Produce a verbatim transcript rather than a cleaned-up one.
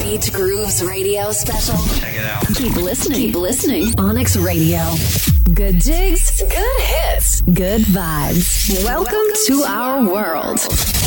Beach Grooves Radio Special. Check it out. Keep listening. Keep listening. Onyx Radio. Good jigs. Good hits. Good vibes. Welcome, Welcome to, to our world.